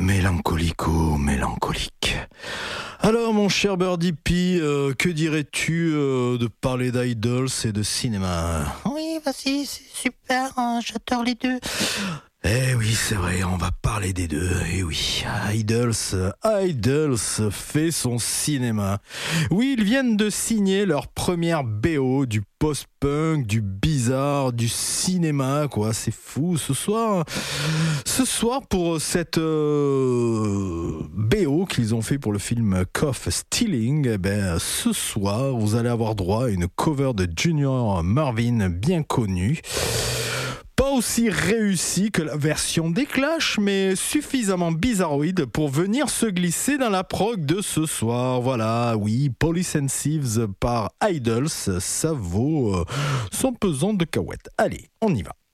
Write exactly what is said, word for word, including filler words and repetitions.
Mélancolico, mélancolique. Alors mon cher Birdie P, euh, que dirais-tu euh, de parler d'idols et de cinéma ? Oui, vas-y, c'est super, hein, j'adore les deux. Eh oui, c'est vrai, on va parler des deux. Eh oui, Idols, Idols fait son cinéma. Oui, ils viennent de signer leur première B O du post-punk, du bizarre, du cinéma, quoi. C'est fou. Ce soir, ce soir pour cette euh, B O qu'ils ont fait pour le film Cough Stealing, eh ben, ce soir, vous allez avoir droit à une cover de Junior Marvin bien connue. Pas aussi réussi que la version des Clash, mais suffisamment bizarroïde pour venir se glisser dans la prog de ce soir. Voilà, oui, Police and Thieves par Idols, ça vaut son pesant de cacahuètes. Allez, on y va.